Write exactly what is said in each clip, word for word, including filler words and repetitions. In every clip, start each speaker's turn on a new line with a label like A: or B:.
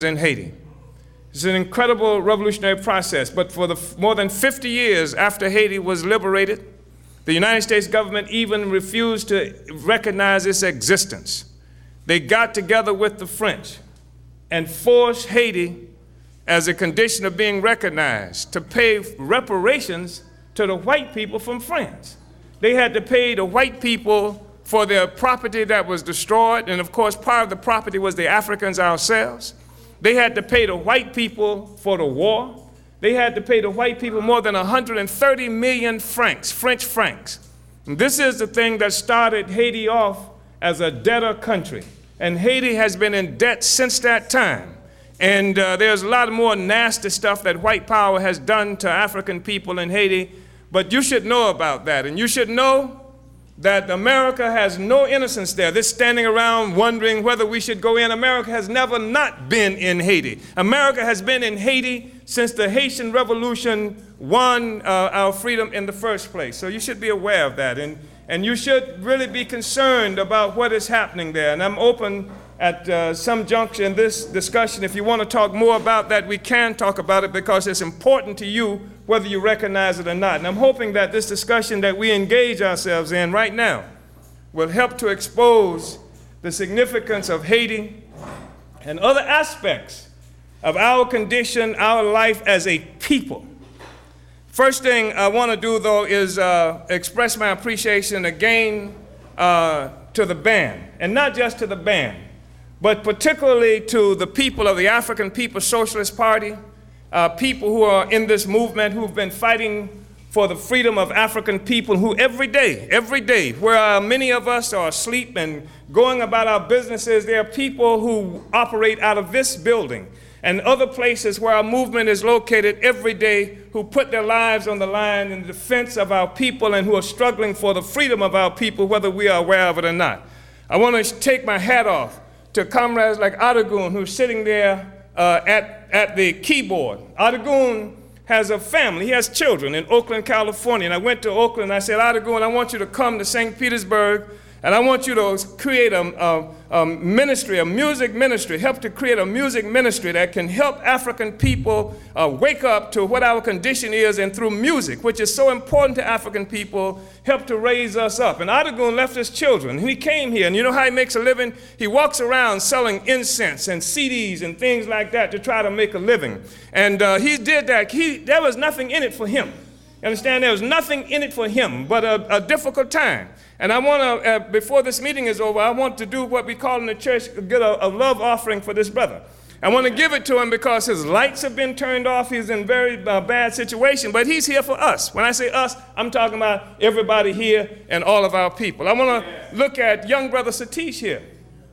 A: in Haiti. It's an incredible revolutionary process, but for the more than fifty years after Haiti was liberated, the United States government even refused to recognize its existence. They got together with the French and forced Haiti, as a condition of being recognized, to pay reparations to the white people from France. They had to pay the white people for their property that was destroyed, and of course part of the property was the Africans ourselves. They had to pay the white people for the war. They had to pay the white people more than one hundred thirty million francs, French francs. And this is the thing that started Haiti off as a debtor country. And Haiti has been in debt since that time. And uh, there's a lot more nasty stuff that white power has done to African people in Haiti. But you should know about that. And you should know that America has no innocence there. This standing around wondering whether we should go in. America has never not been in Haiti. America has been in Haiti since the Haitian Revolution won uh, our freedom in the first place. So you should be aware of that. And, and you should really be concerned about what is happening there. And I'm open at uh, some juncture in this discussion. If you want to talk more about that, we can talk about it because it's important to you whether you recognize it or not. And I'm hoping that this discussion that we engage ourselves in right now will help to expose the significance of Haiti and other aspects of our condition, our life as a people. First thing I want to do, though, is uh, express my appreciation again uh, to the band, and not just to the band, but particularly to the people of the African People's Socialist Party, uh, people who are in this movement, who've been fighting for the freedom of African people, who every day, every day, where uh, many of us are asleep and going about our businesses, there are people who operate out of this building and other places where our movement is located every day, who put their lives on the line in defense of our people and who are struggling for the freedom of our people, whether we are aware of it or not. I want to take my hat off to comrades like Adegun, who's sitting there uh, at, at the keyboard. Adegun has a family, he has children in Oakland, California. And I went to Oakland and I said, Adegun, I want you to come to Saint Petersburg and I want you to create a, a, a ministry, a music ministry, help to create a music ministry that can help African people uh, wake up to what our condition is, and through music, which is so important to African people, help to raise us up. And Adegun left his children, and he came here, and you know how he makes a living? He walks around selling incense and C Ds and things like that to try to make a living. And uh, he did that. He, there was nothing in it for him. You understand? There was nothing in it for him but a, a difficult time. And I want to, uh, before this meeting is over, I want to do what we call in the church, get a, a love offering for this brother. I want to give it to him because his lights have been turned off. He's in a very uh, bad situation, but he's here for us. When I say us, I'm talking about everybody here and all of our people. I want to look at young brother Satish here.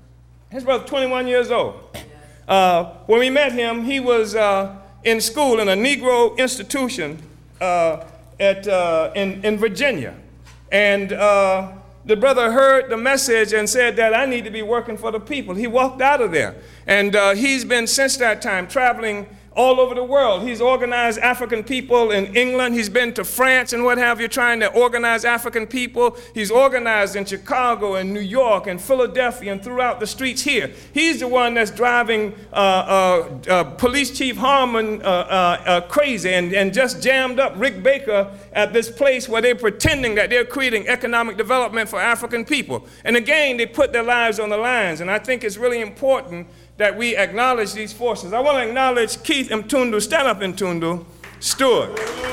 A: His brother, twenty-one years old. Uh, when we met him, he was uh, in school in a Negro institution uh, at, uh, in, in Virginia. And uh, the brother heard the message and said that I need to be working for the people. He walked out of there. And uh, he's been since that time traveling all over the world. He's organized African people in England. He's been to France and what have you, trying to organize African people. He's organized in Chicago and New York and Philadelphia and throughout the streets here. He's the one that's driving uh, uh, uh, Police Chief Harmon uh, uh, uh, crazy and, and just jammed up Rick Baker at this place where they're pretending that they're creating economic development for African people. And again, they put their lives on the lines. And I think it's really important that we acknowledge these forces. I want to acknowledge Keith Mtundu. Stand up, Mtundu. Stewart.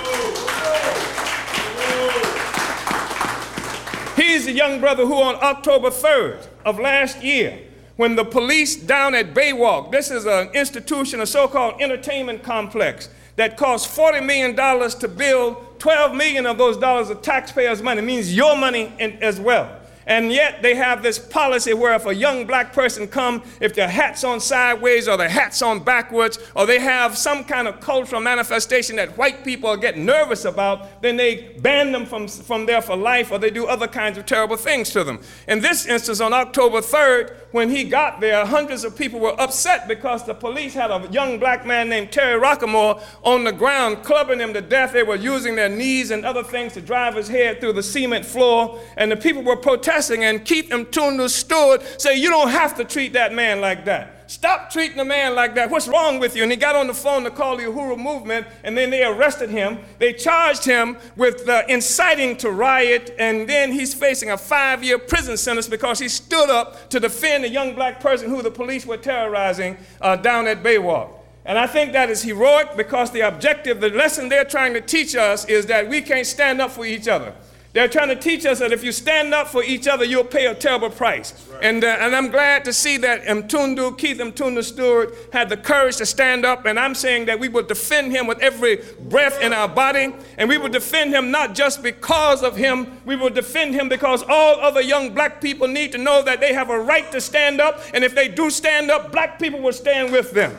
A: He's the young brother who on October third of last year, when the police down at Baywalk, this is an institution, a so-called entertainment complex that cost forty million dollars to build, twelve million dollars of those dollars of taxpayers' money. It means your money in, as well. And yet they have this policy where if a young black person come, if their hat's on sideways or their hat's on backwards, or they have some kind of cultural manifestation that white people get nervous about, then they ban them from, from there for life, or they do other kinds of terrible things to them. In this instance, on October third, when he got there, hundreds of people were upset because the police had a young black man named Terry Rockemore on the ground, clubbing him to death. They were using their knees and other things to drive his head through the cement floor, and the people were protesting. And Keith Mtundu stood, say, you don't have to treat that man like that. Stop treating a man like that. What's wrong with you? And he got on the phone to call the Uhuru movement, and then they arrested him. They charged him with uh, inciting to riot, and then he's facing a five-year prison sentence because he stood up to defend a young black person who the police were terrorizing uh, down at Baywalk. And I think that is heroic because the objective, the lesson they're trying to teach us is that we can't stand up for each other. They're trying to teach us that if you stand up for each other, you'll pay a terrible price. Right. And, uh, and I'm glad to see that Mtundu, Keith Mtundu Stewart had the courage to stand up, and I'm saying that we will defend him with every breath in our body, and we will defend him not just because of him, we will defend him because all other young black people need to know that they have a right to stand up, and if they do stand up, black people will stand with them.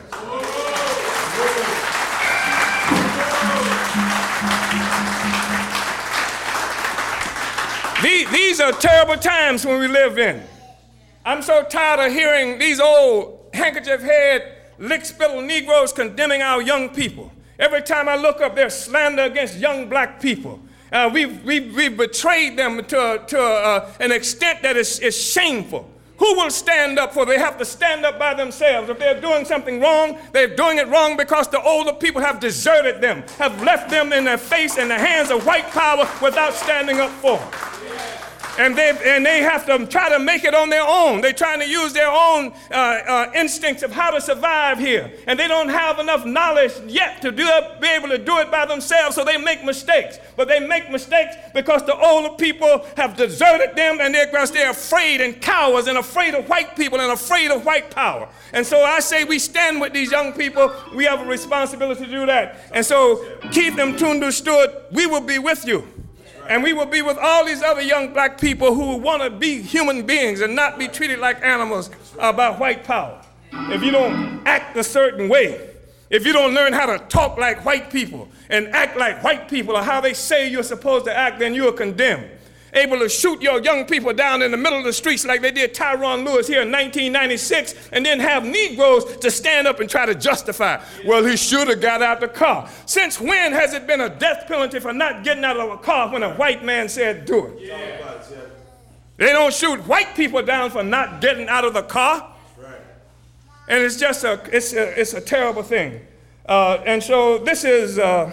A: These are terrible times when we live in. I'm so tired of hearing these old handkerchief-head, lick-spittle Negroes condemning our young people. Every time I look up, there's slander against young black people. Uh, we've, we've, we've betrayed them to, to uh, an extent that is, is shameful. Who will stand up for? They have to stand up by themselves. If they're doing something wrong, they're doing it wrong because the older people have deserted them, have left them in their face in the hands of white power without standing up for them. And they, and they have to try to make it on their own. They're trying to use their own uh, uh, instincts of how to survive here. And they don't have enough knowledge yet to do it, be able to do it by themselves, so they make mistakes. But they make mistakes because the older people have deserted them, and they're, because they're afraid and cowards and afraid of white people and afraid of white power. And so I say we stand with these young people. We have a responsibility to do that. And so Keith Mtundu Stewart, we will be with you. And we will be with all these other young black people who want to be human beings and not be treated like animals uh, by white power. If you don't act a certain way, if you don't learn how to talk like white people and act like white people or how they say you're supposed to act, then you are condemned. Able to shoot your young people down in the middle of the streets like they did Tyrone Lewis here in nineteen ninety-six, and then have Negroes to stand up and try to justify, well, he should have got out the car. Since when has it been a death penalty for not getting out of a car when a white man said do it? Yeah. They don't shoot white people down for not getting out of the car. Right. And it's just a, it's a, it's a terrible thing. Uh, and so this is uh,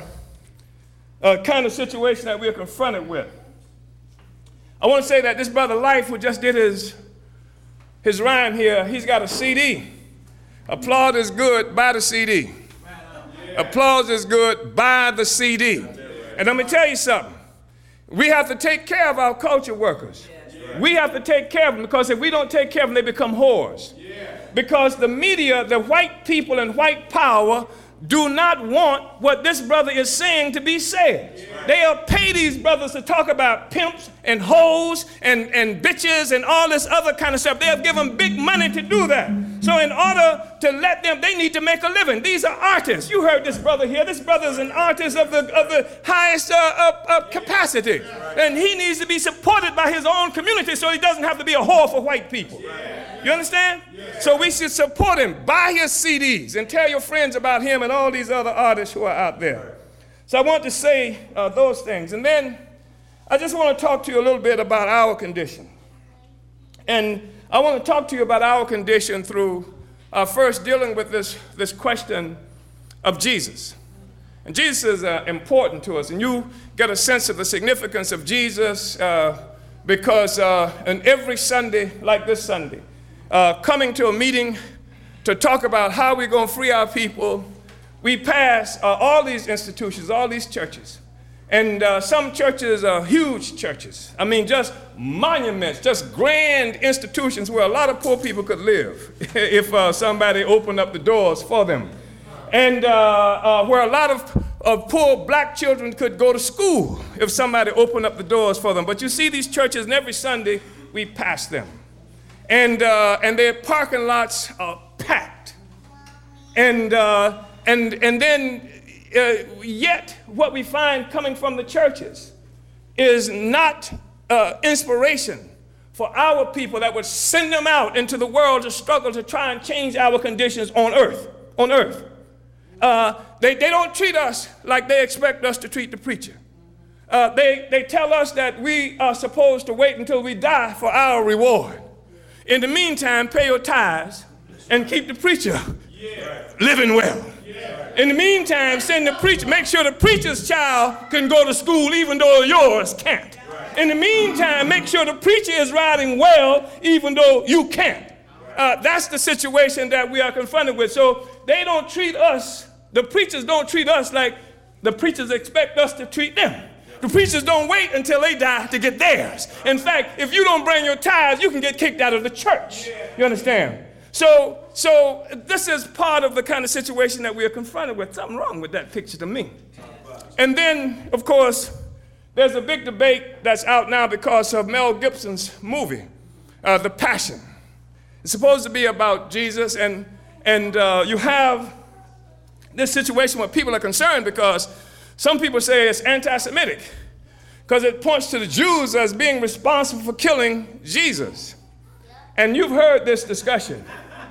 A: a kind of situation that we're confronted with. I want to say that this brother Life, who just did his, his rhyme here, he's got a C D. Applaud is good, buy the C D. Yeah. Applause is good, buy the C D. And let me tell you something. We have to take care of our culture workers. Yeah. We have to take care of them, because if we don't take care of them, they become whores. Yeah. Because the media, the white people and white power do not want what this brother is saying to be said. Yeah. They'll pay these brothers to talk about pimps and hoes and, and bitches and all this other kind of stuff. They'll give them big money to do that. So in order to let them, they need to make a living. These are artists. You heard this brother here. This brother is an artist of the, of the highest uh, uh, uh, capacity. And he needs to be supported by his own community so he doesn't have to be a whore for white people. You understand? Yeah. So we should support him. Buy his C Ds and tell your friends about him and all these other artists who are out there. So I want to say uh, those things. And then I just want to talk to you a little bit about our condition. And I want to talk to you about our condition through uh, first dealing with this, this question of Jesus. And Jesus is uh, important to us. And you get a sense of the significance of Jesus uh, because uh, in every Sunday, like this Sunday, Uh, coming to a meeting to talk about how we're going to free our people, we pass uh, all these institutions, all these churches. And uh, some churches are huge churches. I mean, just monuments, just grand institutions where a lot of poor people could live if uh, somebody opened up the doors for them. And uh, uh, where a lot of, of poor black children could go to school if somebody opened up the doors for them. But you see these churches, and every Sunday we pass them. And, uh, and their parking lots are packed. And, uh, and, and then, uh, yet, what we find coming from the churches is not uh, inspiration for our people that would send them out into the world to struggle to try and change our conditions on earth. On earth. Uh, they, they don't treat us like they expect us to treat the preacher. Uh, they, they tell us that we are supposed to wait until we die for our reward. In the meantime, pay your tithes and keep the preacher living well. In the meantime, send the preacher, make sure the preacher's child can go to school even though yours can't. In the meantime, make sure the preacher is riding well even though you can't. Uh, that's the situation that we are confronted with. So they don't treat us, the preachers don't treat us like the preachers expect us to treat them. The preachers don't wait until they die to get theirs. In fact, if you don't bring your tithes, you can get kicked out of the church. You understand? So, so this is part of the kind of situation that we are confronted with. Something wrong with that picture to me. And then, of course, there's a big debate that's out now because of Mel Gibson's movie, uh, The Passion. It's supposed to be about Jesus, and, and uh, you have this situation where people are concerned because some people say it's anti-Semitic because it points to the Jews as being responsible for killing Jesus. And you've heard this discussion.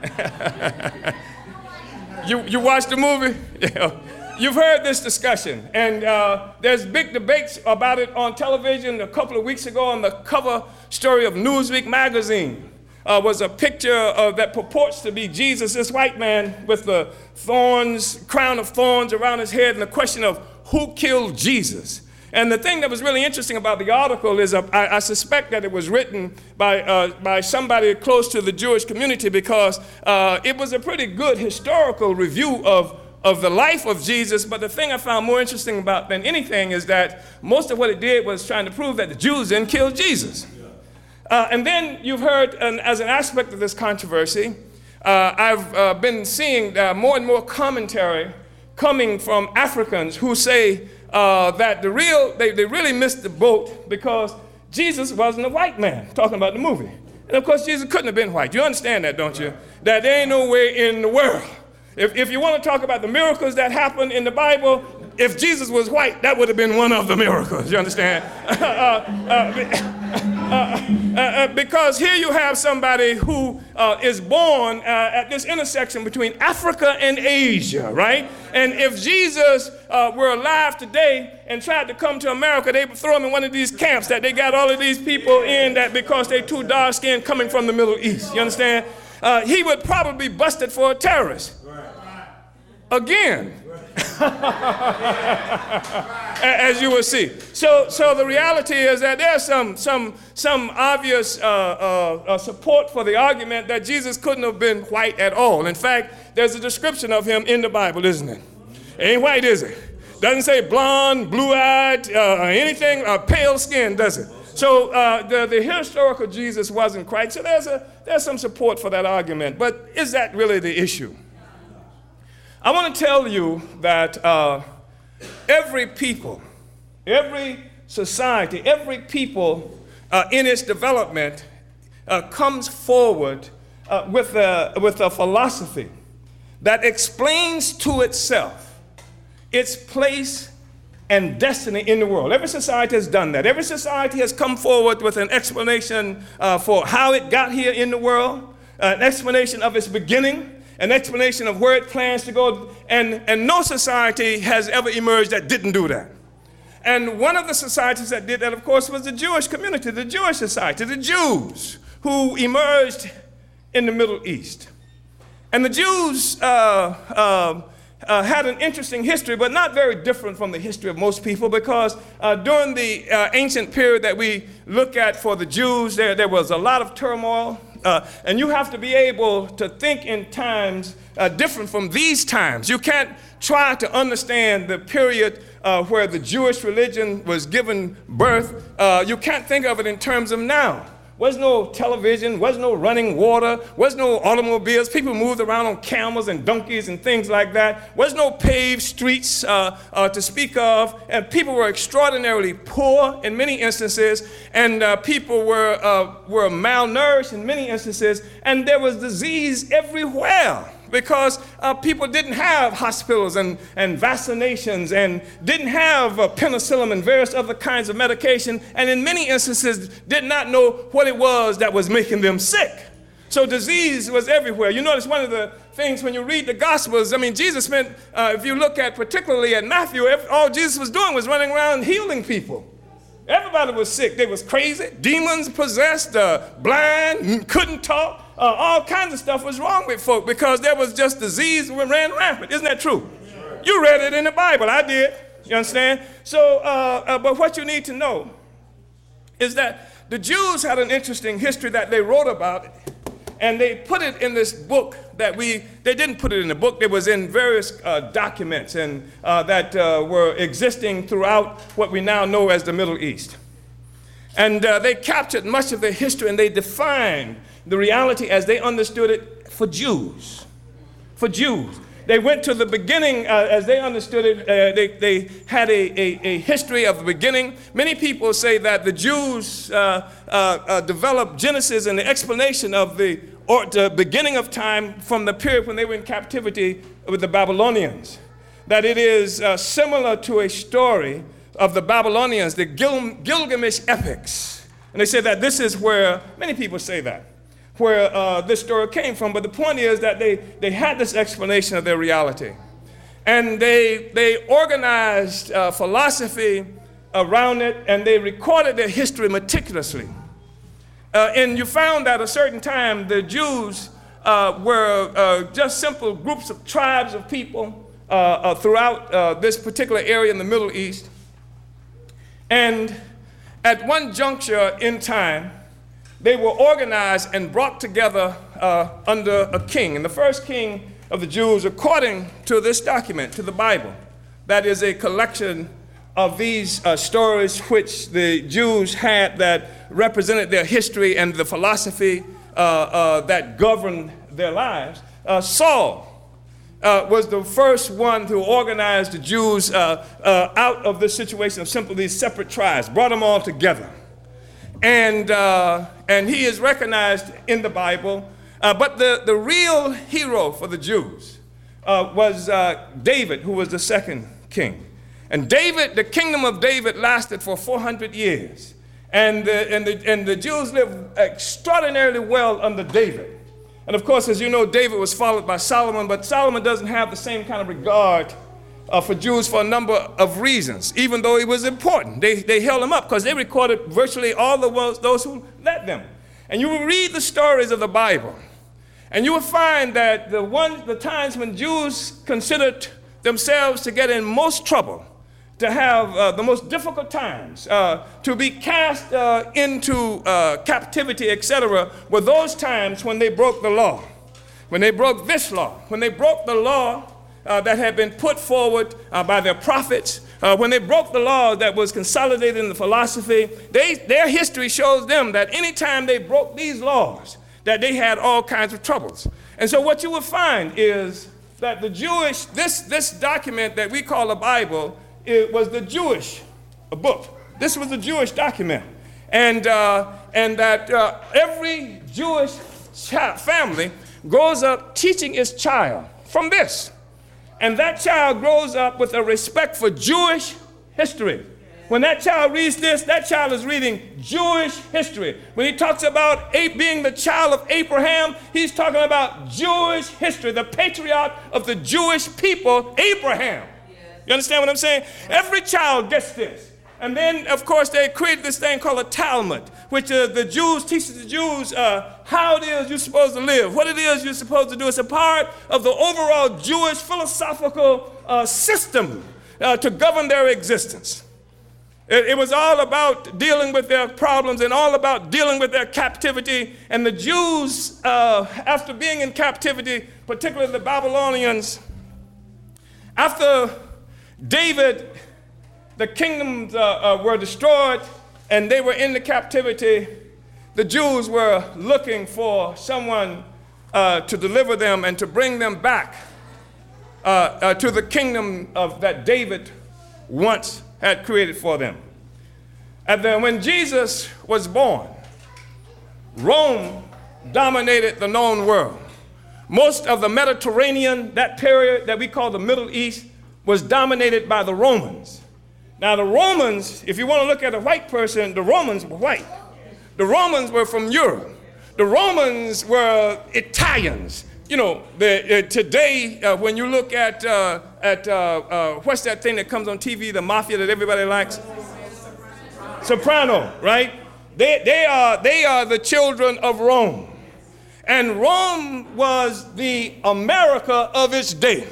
A: you, you watched the movie? Yeah. You've heard this discussion. And uh, there's big debates about it on television. A couple of weeks ago on the cover story of Newsweek magazine uh, was a picture of, that purports to be Jesus, this white man with the thorns, crown of thorns around his head, and the question of who killed Jesus. And the thing that was really interesting about the article is uh, I, I suspect that it was written by, uh, by somebody close to the Jewish community because uh, it was a pretty good historical review of, of the life of Jesus. But the thing I found more interesting about than anything is that most of what it did was trying to prove that the Jews didn't kill Jesus. Uh, and then you've heard, um, as an aspect of this controversy, uh, I've uh, been seeing uh, more and more commentary coming from Africans who say uh, that the real, they, they really missed the boat because Jesus wasn't a white man, talking about the movie. And of course, Jesus couldn't have been white. You understand that, don't you? That there ain't no way in the world. If, if you want to talk about the miracles that happened in the Bible, if Jesus was white, that would have been one of the miracles. You understand? uh, uh, uh, uh, uh, because here you have somebody who uh, is born uh, at this intersection between Africa and Asia, right? And if Jesus uh, were alive today and tried to come to America, they would throw him in one of these camps that they got all of these people in that because they're too dark-skinned coming from the Middle East. You understand? Uh, he would probably be busted for a terrorist. Again. As you will see. So, so the reality is that there's some, some, some obvious uh, uh, uh, support for the argument that Jesus couldn't have been white at all. In fact, there's a description of him in the Bible, isn't it? Ain't white, is it? Doesn't say blonde, blue-eyed, uh, anything, uh, pale skin, does it? So uh, the, the historical Jesus wasn't white. So there's, a, there's some support for that argument. But is that really the issue? I want to tell you that uh, every people, every society, every people uh, in its development uh, comes forward uh, with, a, with a philosophy that explains to itself its place and destiny in the world. Every society has done that. Every society has come forward with an explanation uh, for how it got here in the world, uh, an explanation of its beginning, an explanation of where it plans to go, and, and no society has ever emerged that didn't do that. And one of the societies that did that, of course, was the Jewish community, the Jewish society, the Jews who emerged in the Middle East. And the Jews uh, uh, uh, had an interesting history, but not very different from the history of most people, because uh, during the uh, ancient period that we look at for the Jews, there, there was a lot of turmoil. Uh, and you have to be able to think in times uh, different from these times. You can't try to understand the period uh, where the Jewish religion was given birth. Uh, you can't think of it in terms of now. Was no television, was no running water, was no automobiles. People moved around on camels and donkeys and things like that. Was no paved streets uh, uh, to speak of. And people were extraordinarily poor in many instances. And uh, people were, uh, were malnourished in many instances. And there was disease everywhere, because uh, people didn't have hospitals and, and vaccinations and didn't have uh, penicillin and various other kinds of medication, and in many instances did not know what it was that was making them sick. So disease was everywhere. You notice one of the things when you read the Gospels, I mean, Jesus spent, uh, if you look at particularly at Matthew, all Jesus was doing was running around healing people. Everybody was sick. They was crazy, demons possessed, uh, blind, couldn't talk. uh, all kinds of stuff was wrong with folk because there was just disease that ran rampant. Isn't that true? You read it in the Bible. I did. You understand? So, uh, uh, but what you need to know is that the Jews had an interesting history that they wrote about, and they put it in this book that we, they didn't put it in the book, it was in various uh, documents and uh, that uh, were existing throughout what we now know as the Middle East. And uh, they captured much of their history, and they defined the reality as they understood it for Jews, for Jews. They went to the beginning uh, as they understood it. Uh, they, they had a, a, a history of the beginning. Many people say that the Jews uh, uh, uh, developed Genesis and the explanation of the, or the beginning of time from the period when they were in captivity with the Babylonians. That it is uh, similar to a story of the Babylonians, the Gil- Gilgamesh epics. And they say that this is where, many people say that, where uh, this story came from. But the point is that they, they had this explanation of their reality. And they, they organized uh, philosophy around it, and they recorded their history meticulously. Uh, and you found that at a certain time, the Jews uh, were uh, just simple groups of tribes of people uh, uh, throughout uh, this particular area in the Middle East. And at one juncture in time, they were organized and brought together uh, under a king. And the first king of the Jews, according to this document, to the Bible, that is a collection of these uh, stories which the Jews had that represented their history and the philosophy uh, uh, that governed their lives. Uh, Saul uh, was the first one to organize the Jews uh, uh, out of this situation of simply these separate tribes, brought them all together. And, uh, and he is recognized in the Bible. Uh, but the, the real hero for the Jews uh, was uh, David, who was the second king. And David, the kingdom of David lasted for four hundred years. And the, and, the, and the Jews lived extraordinarily well under David. And of course, as you know, David was followed by Solomon, but Solomon doesn't have the same kind of regard Uh, for Jews for a number of reasons, even though he was important. They, they held him up because they recorded virtually all the ones, those who led them. And you will read the stories of the Bible, and you will find that the, one, the times when Jews considered themselves to get in most trouble, to have uh, the most difficult times, uh, to be cast uh, into uh, captivity, et cetera, were those times when they broke the law, when they broke this law, when they broke the law Uh, that had been put forward uh, by their prophets, uh, when they broke the law that was consolidated in the philosophy. They, their history shows them that anytime they broke these laws, that they had all kinds of troubles. And so what you will find is that the Jewish, this, this document that we call the Bible, it was the Jewish book. This was a Jewish document. And, uh, and that uh, every Jewish child, family grows up teaching its child from this. And that child grows up with a respect for Jewish history. When that child reads this, that child is reading Jewish history. When he talks about being the child of Abraham, he's talking about Jewish history, the patriarch of the Jewish people, Abraham. You understand what I'm saying? Every child gets this. And then, of course, they created this thing called a Talmud, which uh, the Jews teaches the Jews uh, how it is you're supposed to live, what it is you're supposed to do. It's a part of the overall Jewish philosophical uh, system uh, to govern their existence. It, it was all about dealing with their problems and all about dealing with their captivity. And the Jews, uh, after being in captivity, particularly the Babylonians, after David, the kingdoms uh, uh, were destroyed and they were in the captivity, the Jews were looking for someone uh, to deliver them and to bring them back uh, uh, to the kingdom of that David once had created for them. And then when Jesus was born, Rome dominated the known world. Most of the Mediterranean, that period that we call the Middle East, was dominated by the Romans. Now the Romans, if you want to look at a white person, the Romans were white. The Romans were from Europe. The Romans were Italians. You know, the, uh, today uh, when you look at, uh, at uh, uh, what's that thing that comes on T V, the mafia that everybody likes? Soprano, right? They, they, are, they are the children of Rome. And Rome was the America of its day.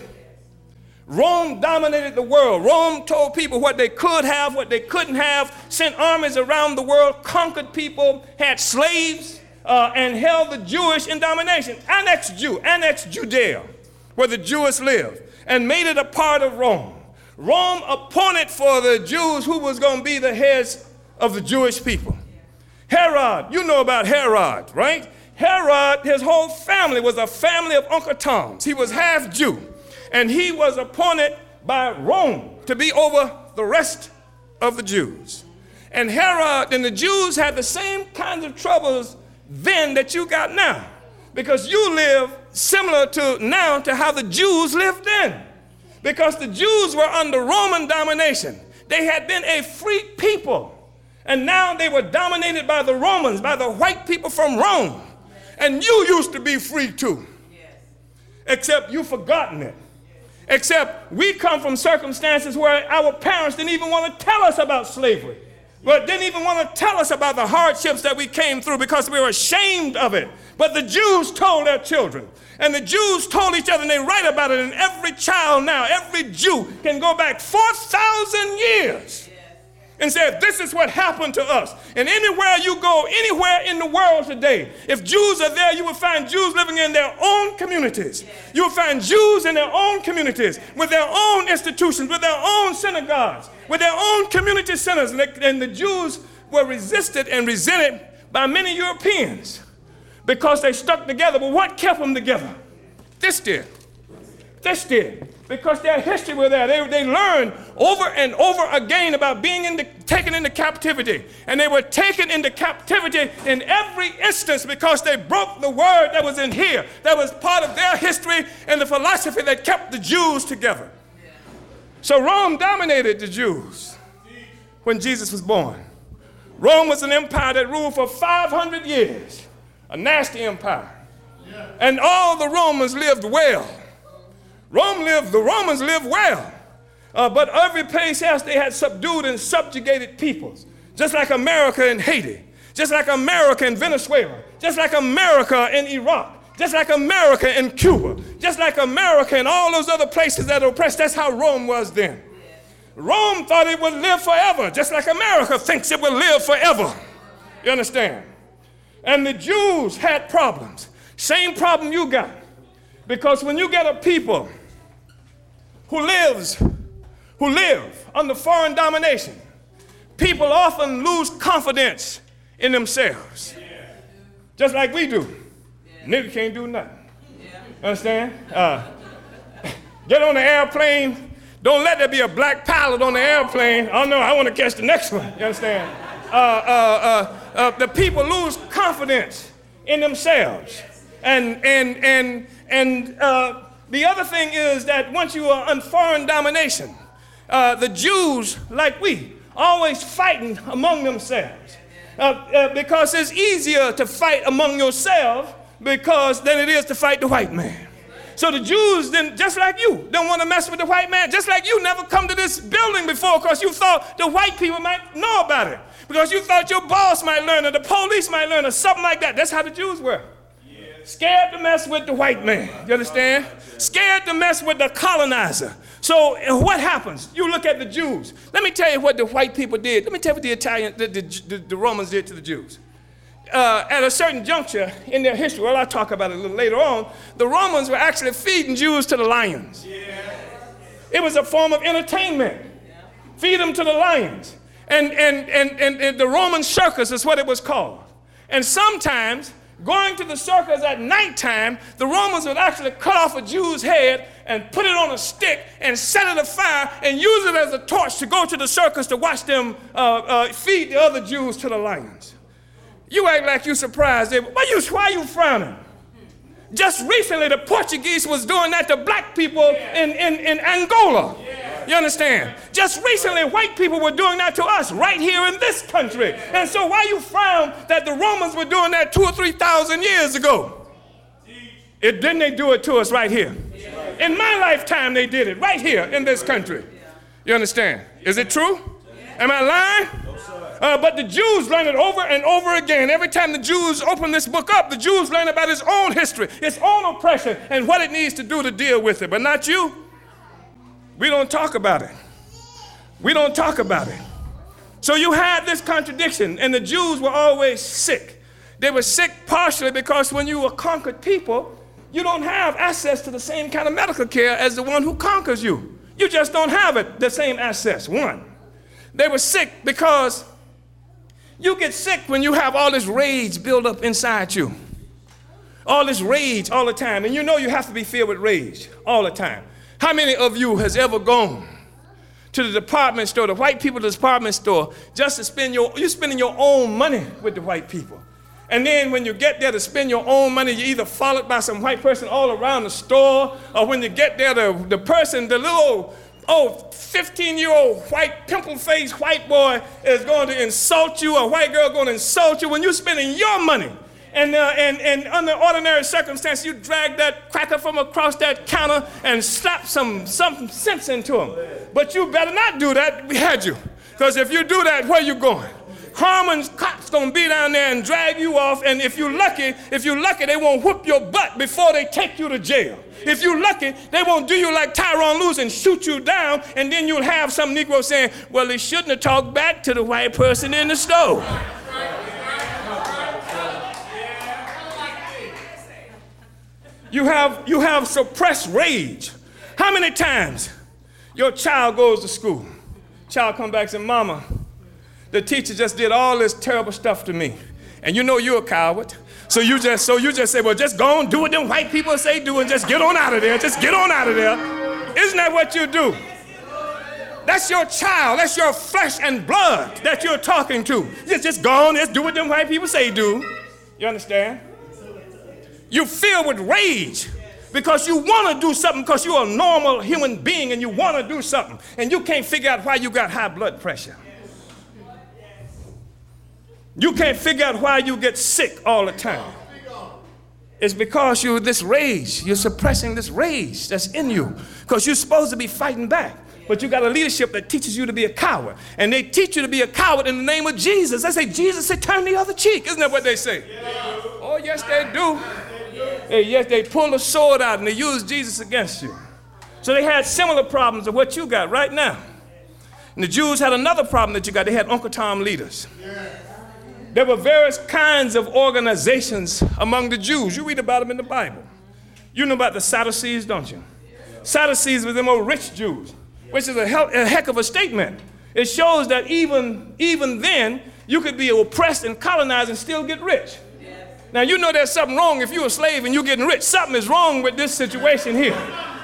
A: Rome dominated the world. Rome told people what they could have, what they couldn't have, sent armies around the world, conquered people, had slaves, uh, and held the Jewish in domination. Annexed Jew, annexed Judea, where the Jews lived, and made it a part of Rome. Rome appointed for the Jews who was going to be the heads of the Jewish people. Herod, you know about Herod, right? Herod, his whole family was a family of Uncle Toms. He was half Jew. And he was appointed by Rome to be over the rest of the Jews. And Herod and the Jews had the same kinds of troubles then that you got now, because you live similar to now to how the Jews lived then. Because the Jews were under Roman domination. They had been a free people, and now they were dominated by the Romans, by the white people from Rome. And you used to be free too, except you've forgotten it. Except we come from circumstances where our parents didn't even want to tell us about slavery, but didn't even want to tell us about the hardships that we came through because we were ashamed of it. But the Jews told their children, and the Jews told each other, and they write about it, and every child now, every Jew can go back four thousand years and say, this is what happened to us. And anywhere you go, anywhere in the world today, if Jews are there, you will find Jews living in their own communities. You will find Jews in their own communities, with their own institutions, with their own synagogues, with their own community centers. And the, and the Jews were resisted and resented by many Europeans because they stuck together. But what kept them together? This did. This did. Because their history was there. They, they learned over and over again about being in the, taken into captivity. And they were taken into captivity in every instance because they broke the word that was in here. That was part of their history and the philosophy that kept the Jews together. So Rome dominated the Jews when Jesus was born. Rome was an empire that ruled for five hundred years. A nasty empire. And all the Romans lived well. Rome lived, the Romans lived well, uh, but every place else they had subdued and subjugated peoples, just like America in Haiti, just like America in Venezuela, just like America in Iraq, just like America in Cuba, just like America in all those other places that are oppressed. That's how Rome was then. Rome thought it would live forever, just like America thinks it will live forever. You understand? And the Jews had problems, same problem you got, because when you get a people who lives, who live under foreign domination, people often lose confidence in themselves. Yeah. Just like we do. Yeah. Nigga can't do nothing. Yeah. Understand? Uh, get on the airplane. Don't let there be a black pilot on the airplane. Oh no, I want to catch the next one. You understand? Uh, uh, uh, uh, the people lose confidence in themselves. And, and, and, and, uh, the other thing is that once you are on foreign domination, uh, the Jews, like we, always fighting among themselves. Uh, uh, because it's easier to fight among yourself because than it is to fight the white man. So the Jews, then, just like you, don't want to mess with the white man. Just like you never come to this building before because you thought the white people might know about it. Because you thought your boss might learn or the police might learn or something like that. That's how the Jews were. Scared to mess with the white man, you understand? Scared to mess with the colonizer. So what happens? You look at the Jews. Let me tell you what the white people did. Let me tell you what the Italian, the, the, the Romans did to the Jews. Uh, at a certain juncture in their history, well, I'll talk about it a little later on, the Romans were actually feeding Jews to the lions. It was a form of entertainment. Feed them to the lions. And, and, and, and, and the Roman circus is what it was called. And sometimes, going to the circus at nighttime, the Romans would actually cut off a Jew's head and put it on a stick and set it afire and use it as a torch to go to the circus to watch them uh, uh, feed the other Jews to the lions. You act like you're surprised. Why you, why are you frowning? Just recently, the Portuguese was doing that to black people in, in, in Angola. You understand? Just recently, white people were doing that to us right here in this country. And so why you frown that the Romans were doing that two or three thousand years ago? It, didn't they do it to us right here? In my lifetime, they did it right here in this country. You understand? Is it true? Am I lying? Uh, but the Jews learn it over and over again. Every time the Jews open this book up, the Jews learn about its own history, its own oppression, and what it needs to do to deal with it. But not you. We don't talk about it. We don't talk about it. So you had this contradiction, and the Jews were always sick. They were sick partially because when you were conquered people, you don't have access to the same kind of medical care as the one who conquers you. You just don't have it, the same access, one. They were sick because you get sick when you have all this rage built up inside you. All this rage all the time, and you know you have to be filled with rage all the time. How many of you has ever gone to the department store, the white people department store, just to spend your, you're spending your own money with the white people. And then when you get there to spend your own money, you're either followed by some white person all around the store, or when you get there, the, the person, the little, oh, fifteen-year-old white, pimple-faced white boy is going to insult you, a white girl going to insult you when you're spending your money. And, uh, and, and under ordinary circumstances, you drag that cracker from across that counter and slap some, some sense into him. But you better not do that, we had you. Because if you do that, where you going? Harmon's cops gonna be down there and drag you off, and if you're lucky, if you're lucky, they won't whoop your butt before they take you to jail. If you're lucky, they won't do you like Tyrone Lewis and shoot you down, and then you'll have some Negro saying, well, they shouldn't have talked back to the white person in the store. You have, you have suppressed rage. How many times your child goes to school, child comes back and says, Mama, the teacher just did all this terrible stuff to me. And you know you're a coward. So you just so you just say, well, just go and do what them white people say do and just get on out of there. Just get on out of there. Isn't that what you do? That's your child. That's your flesh and blood that you're talking to. Just, just go on, just do what them white people say do. You understand? You're filled with rage because you want to do something because you're a normal human being and you want to do something. And you can't figure out why you got high blood pressure. You can't figure out why you get sick all the time. It's because you're this rage. You're suppressing this rage that's in you because you're supposed to be fighting back. But you got a leadership that teaches you to be a coward. And they teach you to be a coward in the name of Jesus. They say, Jesus said, turn the other cheek. Isn't that what they say? Yeah. Oh, yes, they do. Hey, yes, they pull a sword out and they use Jesus against you. So they had similar problems of what you got right now. And the Jews had another problem that you got. They had Uncle Tom leaders. Yeah. There were various kinds of organizations among the Jews. You read about them in the Bible. You know about the Sadducees, don't you? Sadducees were the more rich Jews, which is a, hell, a heck of a statement. It shows that even, even then, you could be oppressed and colonized and still get rich. Now, you know there's something wrong if you're a slave and you're getting rich. Something is wrong with this situation here.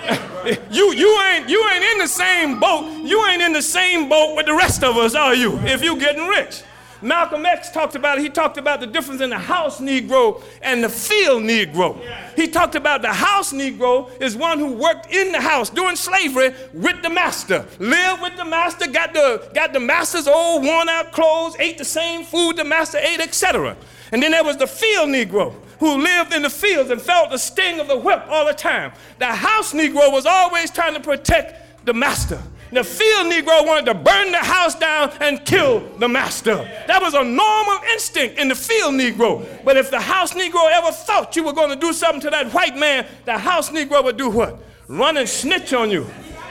A: you, you, ain't, you ain't in the same boat. You ain't in the same boat with the rest of us, are you, if you're getting rich? Malcolm X talked about it. He talked about the difference in the house Negro and the field Negro. He talked about the house Negro is one who worked in the house during slavery with the master, lived with the master, got the, got the master's old worn out clothes, ate the same food the master ate, et cetera. And then there was the field Negro who lived in the fields and felt the sting of the whip all the time. The house Negro was always trying to protect the master. The field Negro wanted to burn the house down and kill the master. That was a normal instinct in the field Negro. But if the house Negro ever thought you were going to do something to that white man, the house Negro would do what? Run and snitch on you.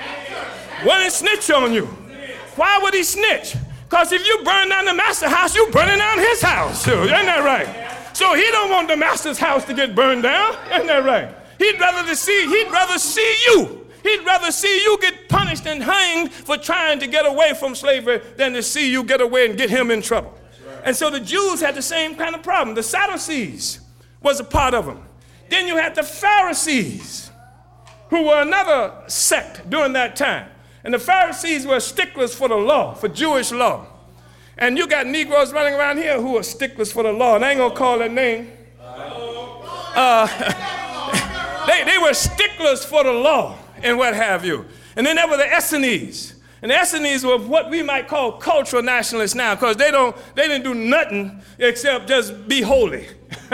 A: Run and snitch on you. Why would he snitch? Because if you burn down the master's house, you burning down his house too. Isn't that right? So he don't want the master's house to get burned down. Isn't that right? He'd rather to see, he'd rather see you. He'd rather see you get punished and hanged for trying to get away from slavery than to see you get away and get him in trouble. Right. And so the Jews had the same kind of problem. The Sadducees was a part of them. Then you had the Pharisees, who were another sect during that time. And the Pharisees were sticklers for the law, for Jewish law. And you got Negroes running around here who are sticklers for the law. And I ain't going to call their name. Uh, they, they were sticklers for the law. And what have you. And then there were the Essenes. And the Essenes were what we might call cultural nationalists now, because they don't they didn't do nothing except just be holy.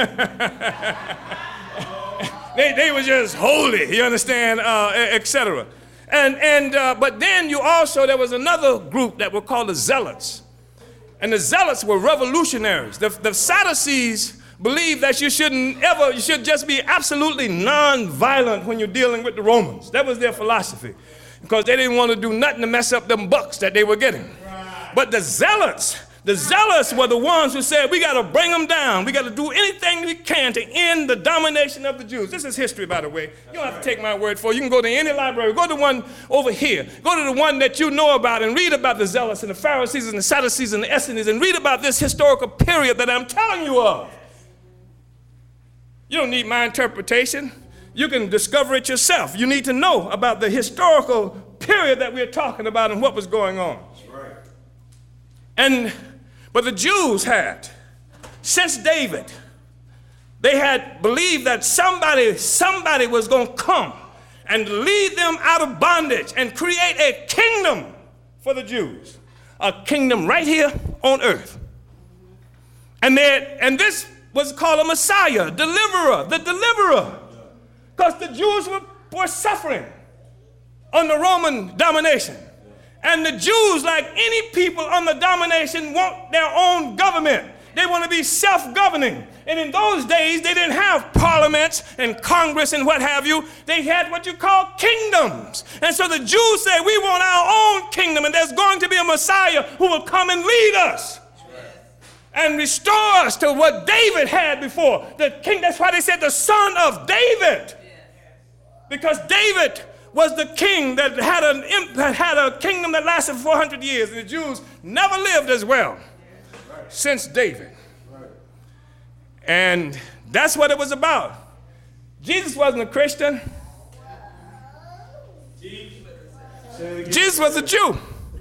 A: they, they were just holy, you understand, uh, et cetera. And, and, uh, but then you also, there was another group that were called the Zealots. And the Zealots were revolutionaries. The, the Sadducees believed that you shouldn't ever, you should just be absolutely non-violent when you're dealing with the Romans. That was their philosophy, because they didn't want to do nothing to mess up them bucks that they were getting. But the Zealots, the Zealots were the ones who said, we got to bring them down. We got to do anything we can to end the domination of the Jews. This is history, by the way. You don't have to take my word for it. You can go to any library. Go to one over here. Go to the one that you know about and read about the Zealots and the Pharisees and the Sadducees and the Essenes and read about this historical period that I'm telling you of. You don't need my interpretation. You can discover it yourself. You need to know about the historical period that we're talking about and what was going on. That's right. And But the Jews had, since David, they had believed that somebody, somebody was going to come and lead them out of bondage and create a kingdom for the Jews, a kingdom right here on earth. And, they, and this was called a Messiah, deliverer, the deliverer, because the Jews were, were suffering under Roman domination. And the Jews, like any people under domination, want their own government. They want to be self-governing. And in those days, they didn't have parliaments and Congress and what have you. They had what you call kingdoms. And so the Jews said, we want our own kingdom, and there's going to be a Messiah who will come and lead us and restore us to what David had before. The king, that's why they said the son of David. Because David was the king that had, an, that had a kingdom that lasted four hundred years, and the Jews never lived as well since David. And that's what it was about. Jesus wasn't a Christian. Jesus was a Jew.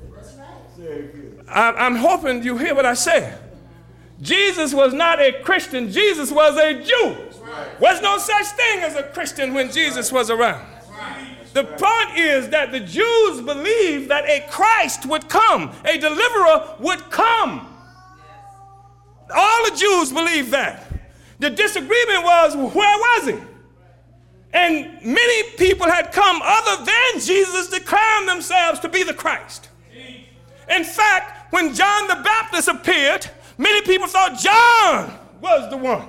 A: I, I'm hoping you hear what I say. Jesus was not a Christian. Jesus was a Jew. There's no such thing as a Christian when Jesus was around. The point is that the Jews believed that a Christ would come, a deliverer would come. All the Jews believed that. The disagreement was, where was he? And many people had come other than Jesus declaring themselves to be the Christ. In fact, when John the Baptist appeared, many people thought John was the one.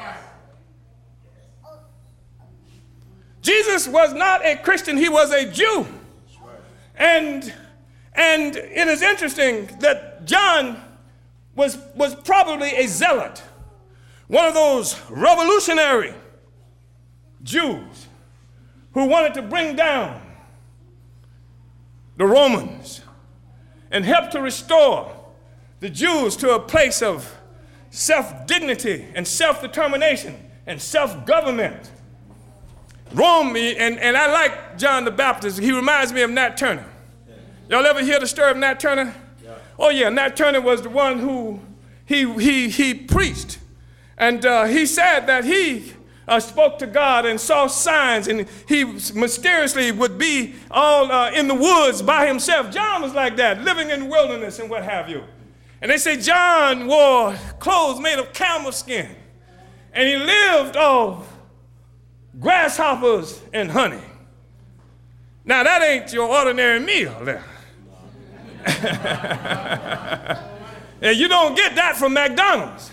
A: Jesus was not a Christian, he was a Jew. And, and it is interesting that John was, was probably a zealot, one of those revolutionary Jews who wanted to bring down the Romans and help to restore the Jews to a place of self-dignity and self-determination and self-government. Rome, and, and I like John the Baptist. He reminds me of Nat Turner. Y'all ever hear the story of Nat Turner? Yeah. Oh yeah, Nat Turner was the one who he he he preached, and uh, he said that he uh, spoke to God and saw signs, and he mysteriously would be all uh, in the woods by himself. John was like that, living in the wilderness and what have you. And they say John wore clothes made of camel skin, and he lived off grasshoppers and honey. Now that ain't your ordinary meal there. And you don't get that from McDonald's.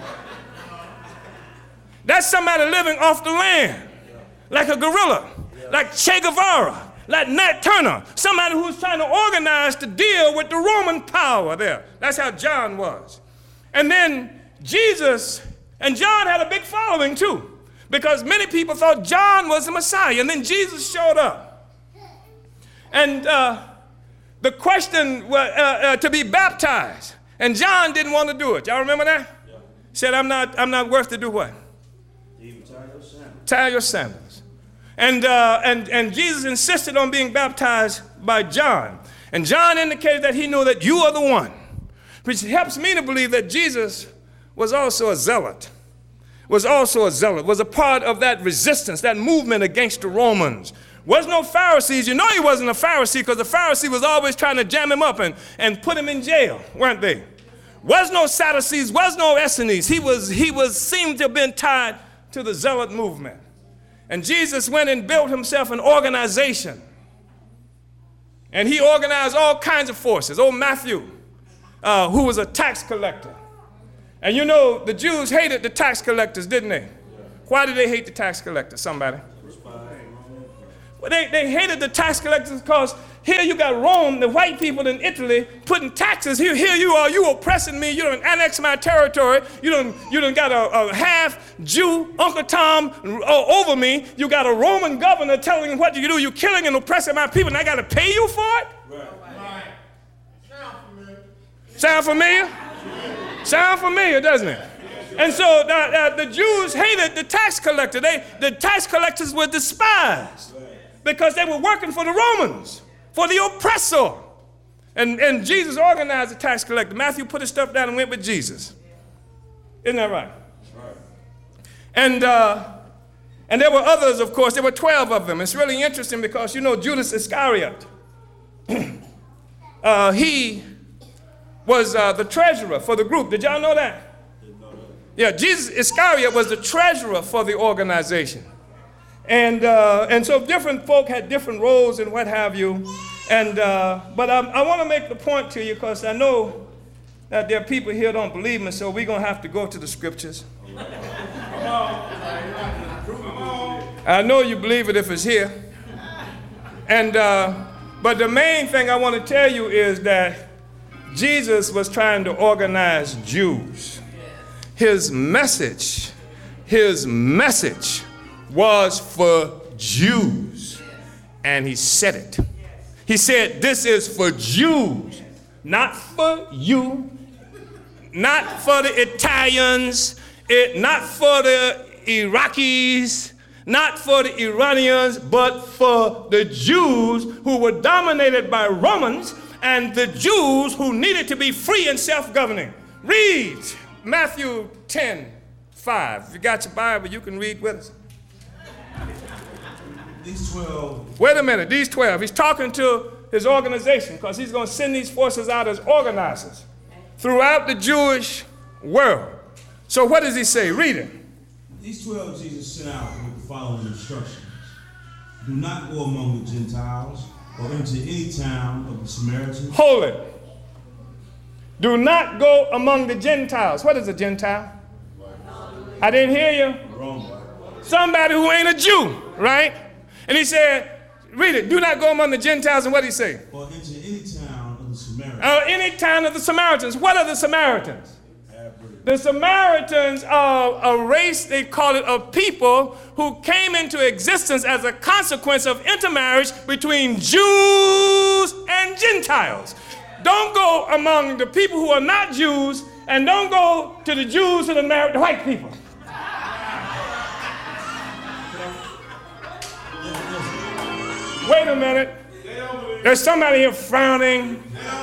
A: That's somebody living off the land, like a gorilla, like Che Guevara, like Nat Turner, somebody who's trying to organize to deal with the Roman power there. That's how John was. And then Jesus, and John had a big following too, because many people thought John was the Messiah. And then Jesus showed up. And uh, the question was uh, uh, to be baptized. And John didn't want to do it. Y'all remember that? Yeah. He said, I'm not, I'm not worth to do what?
B: Even tie your sandals.
A: Tie your sandals. And, uh, and, and Jesus insisted on being baptized by John. And John indicated that he knew that you are the one. Which helps me to believe that Jesus was also a zealot. was also a zealot, was a part of that resistance, that movement against the Romans. Was no Pharisees. You know he wasn't a Pharisee because the Pharisee was always trying to jam him up and, and put him in jail, weren't they? Was no Sadducees, was no Essenes. He was, he was seemed to have been tied to the zealot movement. And Jesus went and built himself an organization. And he organized all kinds of forces. Old Matthew, uh, who was a tax collector. And you know, the Jews hated the tax collectors, didn't they? Why did they hate the tax collectors, somebody? Well, they, they hated the tax collectors because here you got Rome, the white people in Italy, putting taxes. Here, here you are, you oppressing me. You done annexed my territory. You done, you done got a, a half Jew, Uncle Tom, uh, over me. You got a Roman governor telling me what you do. You're killing and oppressing my people, and I got to pay you for it? Right. Sound familiar? Sound familiar, doesn't it? And so the, uh, the Jews hated the tax collector. They, the tax collectors were despised because they were working for the Romans, for the oppressor. And, and Jesus organized the tax collector. Matthew put his stuff down and went with Jesus. Isn't that right? Right. And, uh, and there were others, of course. There were twelve of them. It's really interesting because, you know, Judas Iscariot, uh, he was uh, the treasurer for the group. Did y'all know that? Yeah, Jesus Iscariot was the treasurer for the organization. And, uh, and so different folk had different roles and what have you. And, uh, but I, I want to make the point to you because I know that there are people here who don't believe me, so we're going to have to go to the scriptures. I know you believe it if it's here. And, uh, but the main thing I want to tell you is that Jesus was trying to organize Jews. His message, his message was for Jews. And he said it. He said, this is for Jews, not for you, not for the Italians, it, not for the Iraqis, not for the Iranians, but for the Jews who were dominated by Romans and the Jews who needed to be free and self-governing. Read Matthew ten five. If you got your Bible, you can read with us.
B: These twelve.
A: Wait a minute, these twelve. He's talking to his organization because he's going to send these forces out as organizers throughout the Jewish world. So what does he say? Read it.
B: These twelve Jesus sent out with the following instructions. Do not go among the Gentiles or into any town of the Samaritans.
A: Hold it. Do not go among the Gentiles. What is a Gentile? I didn't hear you. Somebody who ain't a Jew, right? And he said, read it. Do not go among the Gentiles. And what did he say?
B: Or into any town of the Samaritans.
A: Uh, any town of the Samaritans. What are the Samaritans? The Samaritans are a race, they call it, of people who came into existence as a consequence of intermarriage between Jews and Gentiles. Don't go among the people who are not Jews, and don't go to the Jews who are married to white people. Wait a minute. There's somebody here frowning.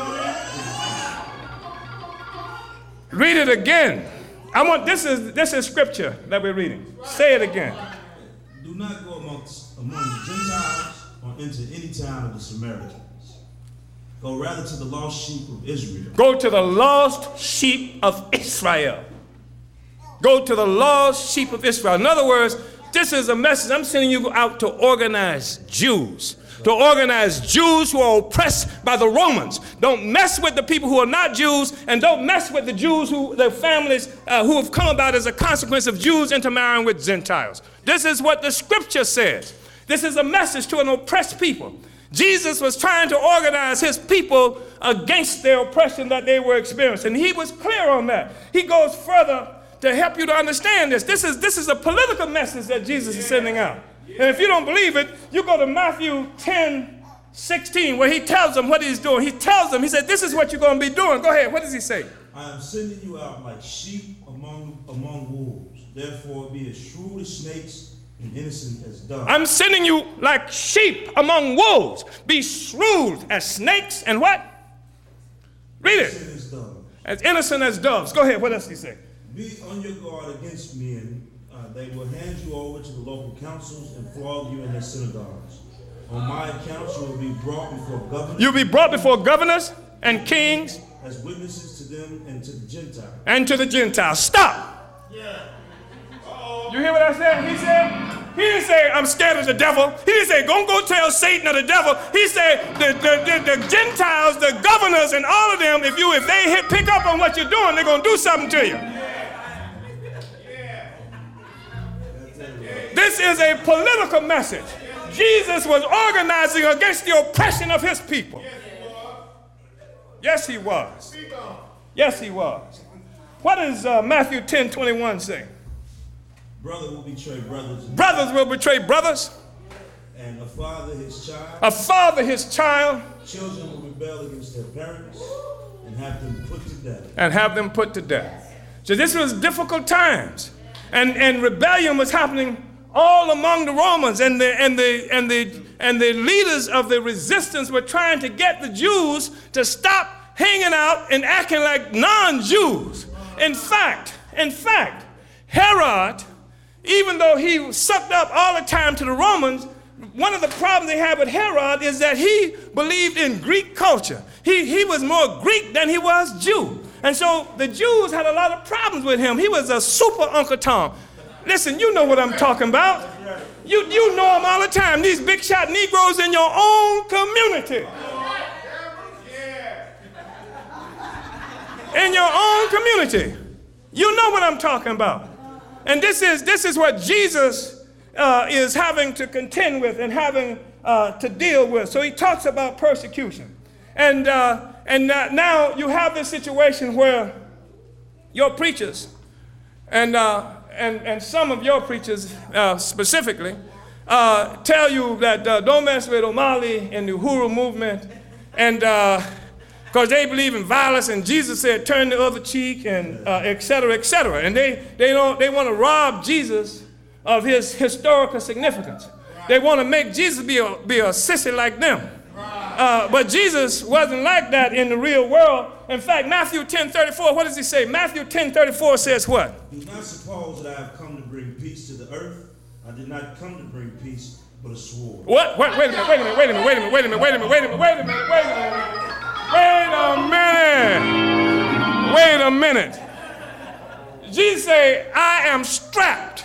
A: Read it again. I want this is this is scripture that we're reading. Say it again.
B: Do not go amongst among the Gentiles or into any town of the Samaritans. Go rather to the lost sheep of Israel.
A: Go to the lost sheep of Israel. Go to the lost sheep of Israel. In other words, this is a message. I'm sending you out to organize Jews. To organize Jews who are oppressed by the Romans. Don't mess with the people who are not Jews, and don't mess with the Jews who, the families uh, who have come about as a consequence of Jews intermarrying with Gentiles. This is what the scripture says. This is a message to an oppressed people. Jesus was trying to organize his people against their oppression that they were experiencing. He was clear on that. He goes further to help you to understand this. This is, this is a political message that Jesus is sending out. And if you don't believe it, you go to Matthew ten sixteen, where he tells them what he's doing. He tells them, he said, this is what you're going to be doing. Go ahead. What does he say?
B: I am sending you out like sheep among, among wolves. Therefore, be as shrewd as snakes and innocent as doves.
A: I'm sending you like sheep among wolves. Be shrewd as snakes and what? Read it.
B: Innocent as doves.
A: As innocent as doves. Go ahead. What else does he say?
B: Be on your guard against men. Uh, they will hand you over to the local councils and flog you in their synagogues. On my account, you will be brought before governors.
A: You'll be brought before governors and kings.
B: As witnesses to them and to the Gentiles.
A: And to the Gentiles. Stop.
B: Yeah.
A: You hear what I said? He said, He didn't say, I'm scared of the devil. He didn't say, go go tell Satan or the devil. He said, the, the, the, the Gentiles, the governors, and all of them, if you if they hit, pick up on what you're doing, they're going to do something to you. This is a political message. Jesus was organizing against the oppression of his people. Yes, he was. Yes, he was. What does uh, Matthew ten twenty-one say?
B: Brothers will betray brothers.
A: Brothers will betray brothers.
B: And a father his child.
A: A father his child.
B: Children will rebel against their parents and have them put to death.
A: And have them put to death. So this was difficult times. And, and rebellion was happening all among the Romans. And the, and, the, and, the, and the leaders of the resistance were trying to get the Jews to stop hanging out and acting like non-Jews. In fact, in fact, Herod, even though he sucked up all the time to the Romans, one of the problems they had with Herod is that he believed in Greek culture. He, he was more Greek than he was Jew. And so the Jews had a lot of problems with him. He was a super Uncle Tom. Listen, you know what I'm talking about. You, you know them all the time. These big shot Negroes in your own community. In your own community. You know what I'm talking about. And this is, this is what Jesus uh, is having to contend with and having uh, to deal with. So he talks about persecution. And, uh, and uh, now you have this situation where your preachers, and, uh, and, and some of your preachers uh, specifically, uh, tell you that uh, don't mess with O'Malley and the Uhuru movement, and uh, because they believe in violence, and Jesus said, turn the other cheek, and uh, et cetera, et cetera. And they, they, don't, they want to rob Jesus of his historical significance. They want to make Jesus be a, be a sissy like them. Uh, but Jesus wasn't like that in the real world. In fact, Matthew ten thirty-four, what does he say? Matthew ten thirty-four says what?
B: Do not suppose that I have come to bring peace to the earth. I did not come to bring peace, but a sword.
A: What? Wait, wait a minute, wait a minute, wait a minute, wait a minute, wait a minute, wait a minute, wait a minute, wait a minute, wait a minute. Wait a minute. Wait a minute. Jesus said, I am strapped.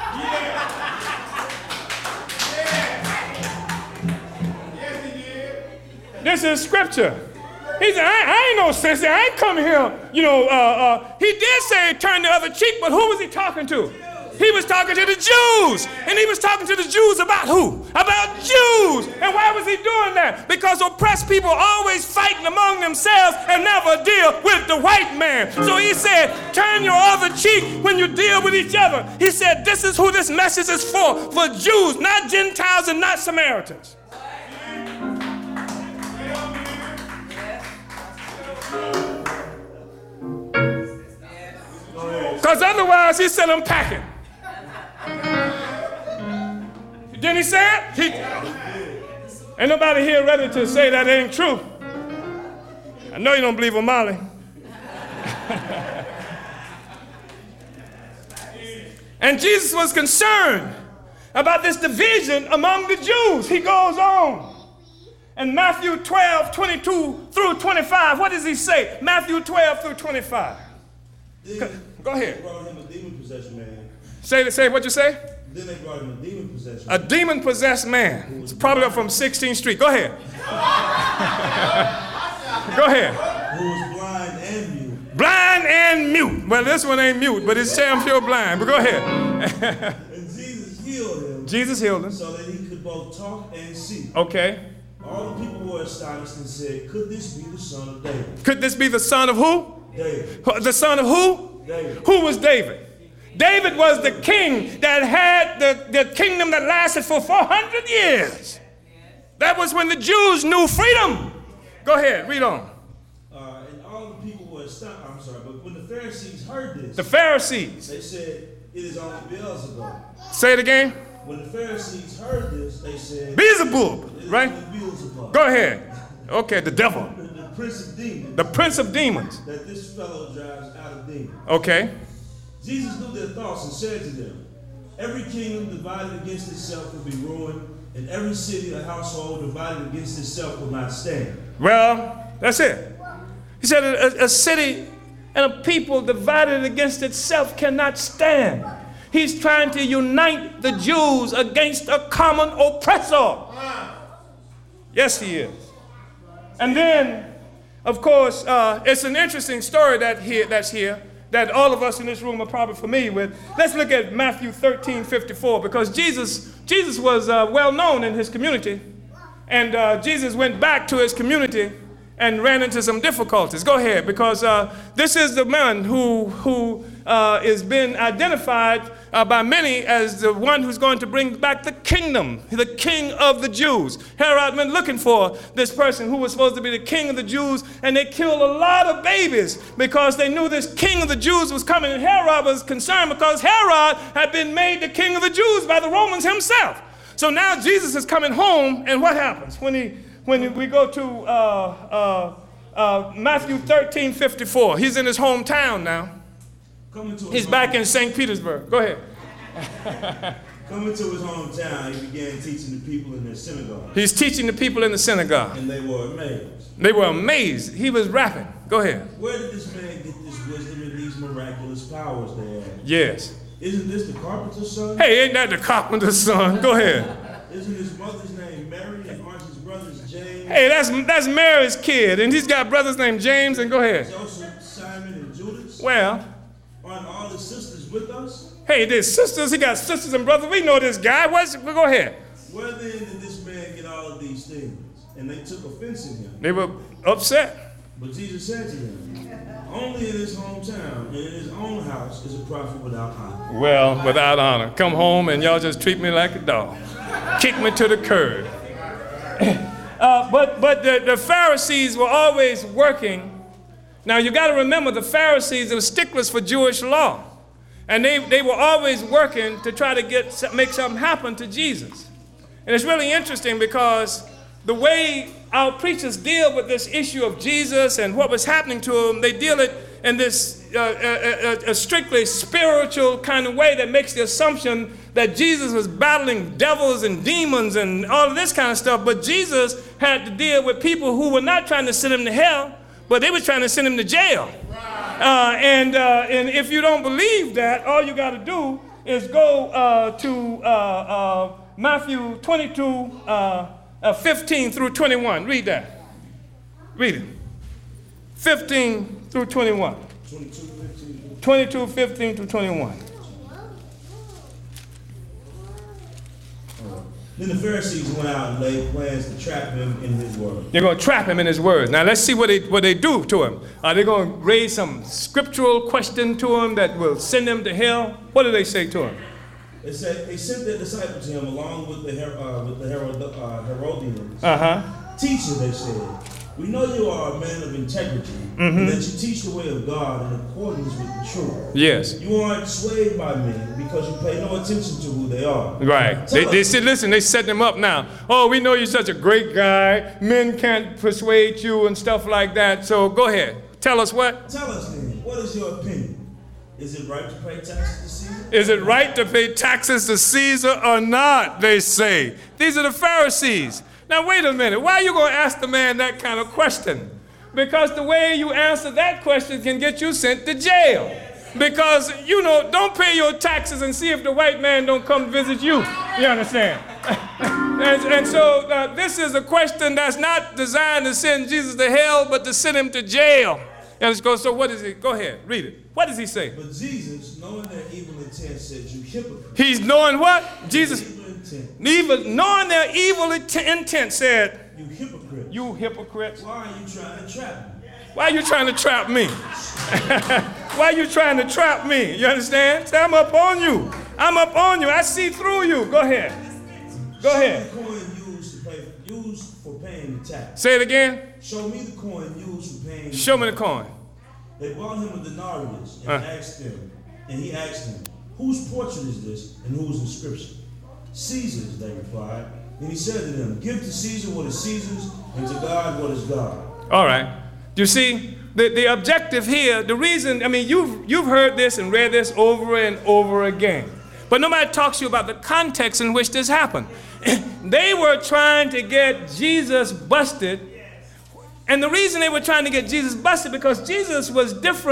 A: This is scripture. He said, I, I ain't no sense. I ain't come here. You know, uh, uh, he did say turn the other cheek, but who was he talking to? He was talking to the Jews. And he was talking to the Jews about who? About Jews. And why was he doing that? Because oppressed people always fighting among themselves and never deal with the white man. So he said, turn your other cheek when you deal with each other. He said, this is who this message is for. For Jews, not Gentiles and not Samaritans. Because otherwise, he said, I'm packing. Didn't he say it? He, ain't nobody here ready to say that ain't true. I know you don't believe O'Malley. And Jesus was concerned about this division among the Jews. He goes on. In Matthew twelve, twenty-two through twenty-five, what does he say? Matthew twelve through twenty-five.
B: Then
A: Go ahead.
B: they brought him a demon-possessed man.
A: Say, say what you say?
B: Then they brought him a demon-possessed
A: A
B: man.
A: demon-possessed man. It's probably up from sixteenth street. Go ahead. Go ahead.
B: Who was blind and mute.
A: Blind and mute. Well, this one ain't mute, but it's damn sure blind. But go ahead.
B: And Jesus healed him.
A: Jesus healed him.
B: So that he could both talk and see.
A: Okay.
B: All the people were astonished and said, could this be the son of David?
A: Could this be the son of who?
B: David.
A: The son of who?
B: David.
A: Who was David? David was the king that had the, the kingdom that lasted for four hundred years. That was when the Jews knew freedom. Go ahead, read on.
B: Uh, and all the people were astonished. I'm sorry, but when the Pharisees heard this,
A: The Pharisees.
B: they said, it is only Beelzebub.
A: Say it again.
B: When the Pharisees heard this, they said,
A: Beelzebub,
B: it is
A: right?
B: only Beelzebub.
A: Go ahead. Okay, the devil.
B: The, the prince of demons.
A: The prince of demons.
B: That this fellow drives out of demons.
A: Okay.
B: Jesus knew their thoughts and said to them, every kingdom divided against itself will be ruined, and every city or household divided against itself will not stand.
A: Well, that's it. He said a, a city and a people divided against itself cannot stand. He's trying to unite the Jews against a common oppressor. Yes, he is. And then, of course, uh, it's an interesting story that here, that's here that all of us in this room are probably familiar with. Let's look at Matthew thirteen fifty-four, because Jesus, Jesus was uh, well known in his community. And uh, Jesus went back to his community and ran into some difficulties. Go ahead, because uh, this is the man who, who uh, is being identified uh, by many as the one who's going to bring back the kingdom, the king of the Jews. Herod went looking for this person who was supposed to be the king of the Jews, and they killed a lot of babies because they knew this king of the Jews was coming. And Herod was concerned because Herod had been made the king of the Jews by the Romans himself. So now Jesus is coming home, and what happens when he when we go to uh, uh, uh, Matthew thirteen fifty-four? He's in his hometown now. He's back in Saint Petersburg. Go ahead.
B: Coming to his hometown, he began teaching the people in their synagogue.
A: He's teaching the people in the synagogue.
B: And they were amazed.
A: They were amazed. He was rapping. Go ahead.
B: Where did this man get this wisdom and these miraculous powers they had?
A: Yes.
B: Isn't this the carpenter's son?
A: Hey, ain't that the carpenter's son? Go ahead.
B: Isn't his mother's name Mary and aren't his brothers James?
A: Hey, that's that's Mary's kid, and he's got brothers named James, and go ahead.
B: Joseph, Simon, and Judas?
A: Well.
B: Aren't all his sisters with us?
A: Hey, there's sisters. He got sisters and brothers. We know this guy. What's, go ahead.
B: Where then did this man get all of these things? And they took offense in him.
A: They were upset.
B: But Jesus said to them, only in his hometown and in his own house is a prophet without honor.
A: Well, without honor. Come home and y'all just treat me like a dog. Kick me to the curb. Uh, but but the, the Pharisees were always working. Now, you got to remember, the Pharisees were sticklers for Jewish law. And they, they were always working to try to get make something happen to Jesus. And it's really interesting because the way our preachers deal with this issue of Jesus and what was happening to him, they deal it in this uh, a, a, a strictly spiritual kind of way that makes the assumption that Jesus was battling devils and demons and all of this kind of stuff. But Jesus had to deal with people who were not trying to send him to hell, but they were trying to send him to jail. Uh, and, uh, and if you don't believe that, all you got to do is go uh, to uh, uh, Matthew twenty-two, uh, uh, fifteen through twenty-one. Read that. Read it. fifteen through twenty-one. twenty-two, fifteen through twenty-one.
B: Then the Pharisees went out and laid plans to trap him in his word.
A: They're going to trap him in his words. Now let's see what they what they do to him. Are they going to raise some scriptural question to him that will send him to hell? What do they say to him?
B: They said they sent their disciples to him along with the Her- uh, with the Herod- uh, Herodians.
A: Uh huh.
B: Teacher, they said, we know you are a man of integrity, mm-hmm. and that you teach the way of God in accordance with the truth.
A: Yes.
B: You aren't swayed by men because you pay no attention to who they are.
A: Right. They, they said, listen, they set them up now. Oh, we know you're such a great guy. Men can't persuade you and stuff like that. So go ahead. Tell us what?
B: Tell us then, what is your opinion? Is it right to pay taxes to Caesar?
A: Is it right to pay taxes to Caesar or not, they say. These are the Pharisees. Now, wait a minute. Why are you going to ask the man that kind of question? Because the way you answer that question can get you sent to jail. Because, you know, don't pay your taxes and see if the white man don't come visit you. You understand? and, and so uh, this is a question that's not designed to send Jesus to hell, but to send him to jail. And it's go, so what is it? Go ahead, read it. What does he say?
B: But Jesus, knowing their evil intent, said, you hypocrite.
A: He's knowing what? Jesus,
B: evil intent.
A: Even knowing their evil intent, said,
B: you hypocrite.
A: You hypocrites.
B: Why are you trying to trap me?
A: Why are you trying to trap me? Why are you trying to trap me? You understand? Say, I'm up on you. I'm up on you. I see through you. Go ahead. Go
B: Show
A: ahead.
B: Me the coin used, to pay, used for paying the tax.
A: Say it again.
B: Show me the coin used for paying the
A: Show
B: tax.
A: me the coin.
B: They brought him a denarius and
A: uh.
B: asked him, and he asked him, whose portrait is this and whose inscription? Caesar's, they replied. And he said to them, give to Caesar what is Caesar's, and to God what is God.
A: All right. You see, the, the objective here, the reason, I mean, you've, you've heard this and read this over and over again. But nobody talks to you about the context in which this happened. They were trying to get Jesus busted. And the reason they were trying to get Jesus busted because Jesus was different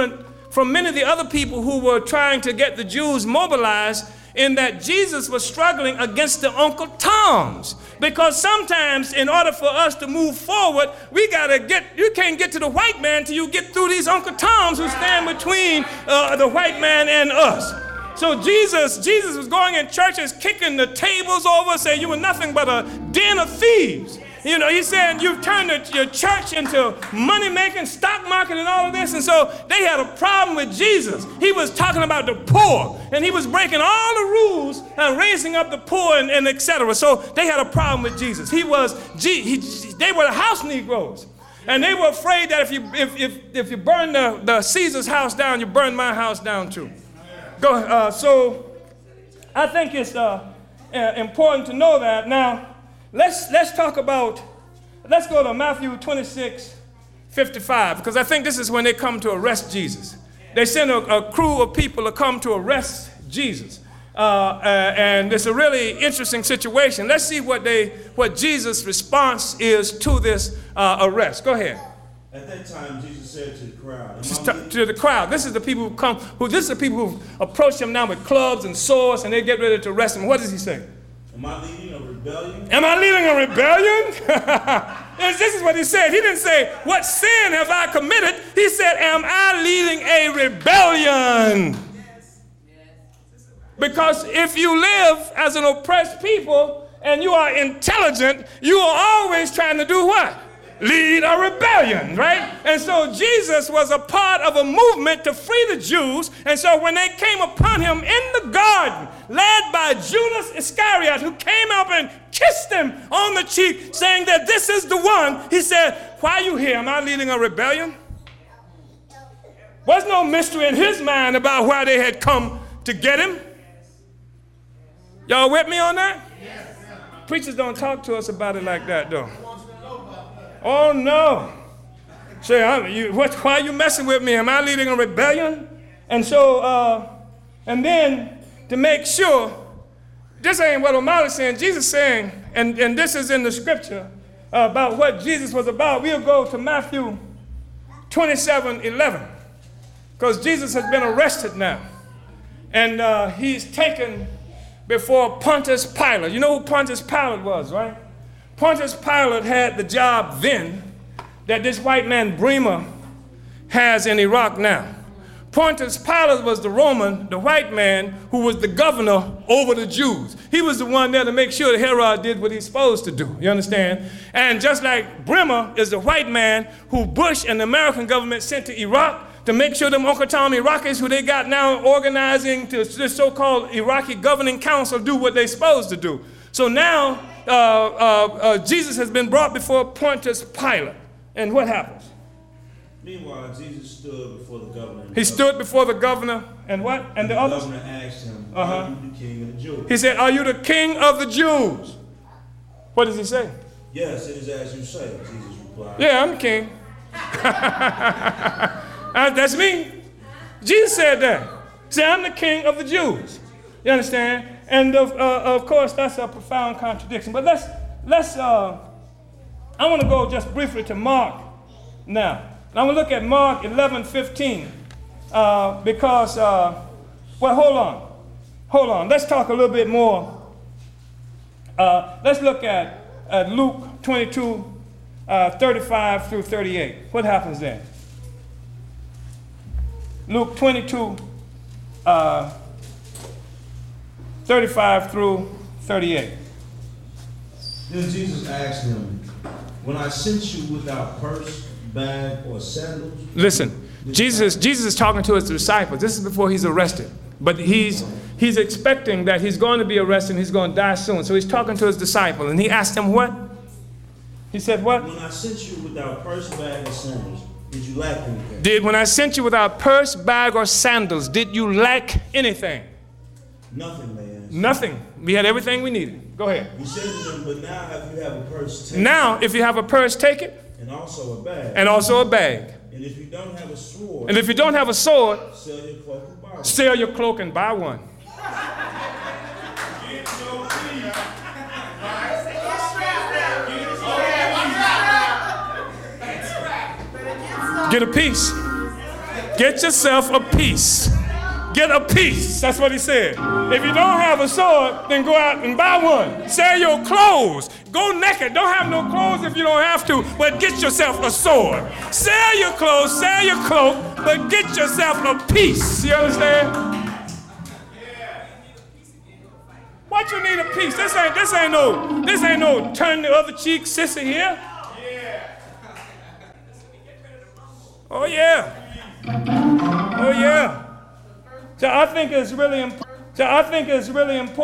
A: from many of the other people who were trying to get the Jews mobilized, in that Jesus was struggling against the Uncle Toms. Because sometimes in order for us to move forward, we got to get, you can't get to the white man till you get through these Uncle Toms who stand between uh, the white man and us. So Jesus, Jesus was going in churches, kicking the tables over, saying you were nothing but a den of thieves. You know, he's saying you've turned your church into money-making, stock market, and all of this. And so they had a problem with Jesus. He was talking about the poor, and he was breaking all the rules and raising up the poor, and, and et cetera. So they had a problem with Jesus. He was, he, they were the house Negroes. And they were afraid that if you, if, if, if you burn the, the Caesar's house down, you burn my house down too. Go, uh, so I think it's uh, uh, important to know that. Now, Let's, let's talk about, let's go to Matthew twenty-six, fifty-five, because I think this is when they come to arrest Jesus. They send a, a crew of people to come to arrest Jesus. Uh, uh, and it's a really interesting situation. Let's see what, they, what Jesus' response is to this uh, arrest. Go ahead.
B: At that time, Jesus said to the crowd,
A: to, to the crowd, this is the people who come, who, this is the people who approach him now with clubs and swords, and they get ready to arrest him. What does he say?
B: Am I leading a rebellion?
A: Am I leading a rebellion? This is what he said. He didn't say, what sin have I committed? He said, am I leading a rebellion? Because if you live as an oppressed people and you are intelligent, you are always trying to do what? Lead a rebellion, right? And so Jesus was a part of a movement to free the Jews. And so when they came upon him in the garden, led by Judas Iscariot, who came up and kissed him on the cheek, saying that this is the one, he said, why are you here? Am I leading a rebellion? There's no mystery in his mind about why they had come to get him. Y'all with me on that? Preachers don't talk to us about it like that, though. Oh, no. Say, I'm, you, what, why are you messing with me? Am I leading a rebellion? And so, uh, and then to make sure, this ain't what O'Malley's saying. Jesus saying, and, and this is in the scripture uh, about what Jesus was about. We'll go to Matthew twenty-seven, eleven. Because Jesus has been arrested now. And uh, he's taken before Pontius Pilate. You know who Pontius Pilate was, right? Pontius Pilate had the job then that this white man Bremer has in Iraq now. Pontius Pilate was the Roman, the white man, who was the governor over the Jews. He was the one there to make sure that Herod did what he's supposed to do. You understand? And just like Bremer is the white man who Bush and the American government sent to Iraq to make sure them Uncle Tom Iraqis, who they got now organizing to this so-called Iraqi governing council, do what they're supposed to do. So now uh, uh, uh, Jesus has been brought before Pontius Pilate. And what happens?
B: Meanwhile, Jesus stood before the governor.
A: He stood before the governor, and what? And, and the, the others?
B: The governor asked him,
A: uh-huh.
B: Are you the king of the Jews?
A: He said, are you the king of the Jews? What does he say?
B: Yes, it is as you say, Jesus replied.
A: Yeah, I'm the king. uh, that's me. Jesus said that. He said, I'm the king of the Jews. You understand? And of, uh, of course, that's a profound contradiction. But let's, let's uh, I want to go just briefly to Mark now. And I'm going to look at Mark eleven fifteen uh, because, uh, well, hold on. Hold on. Let's talk a little bit more. Uh, let's look at, at Luke twenty-two, uh, thirty-five through thirty-eight. What happens there? Luke twenty-two, uh, thirty-five through thirty-eight.
B: Then Jesus asked him, when I sent you without purse, bag, or sandals?
A: Listen, Jesus, Jesus is talking to his disciples. This is before he's arrested. But he's, he's expecting that he's going to be arrested and he's going to die soon. So he's talking to his disciple. And he asked him what? He said what?
B: When I sent you without purse, bag, or sandals, did you lack anything?
A: Did, when I sent you without purse, bag, or sandals, did you lack anything?
B: Nothing, man.
A: Nothing. We had everything we needed. Go ahead.
B: He said to them, but now if you have a purse, take
A: now,
B: it.
A: if you have a purse, take it.
B: And also a bag.
A: And also a bag.
B: And if you don't have a sword,
A: and if you don't have a sword,
B: sell your cloak and buy one.
A: Sell your cloak and buy one. Get a piece. Get yourself a piece. Get a piece. That's what he said. If you don't have a sword, then go out and buy one. Sell your clothes. Go naked. Don't have no clothes if you don't have to, but get yourself a sword. Sell your clothes, sell your cloak, but get yourself a piece. You understand? What you need a piece? This ain't this ain't no this ain't no turn the other cheek sissy here. Oh yeah. Oh yeah. So I think it's really important. So I think it's really important.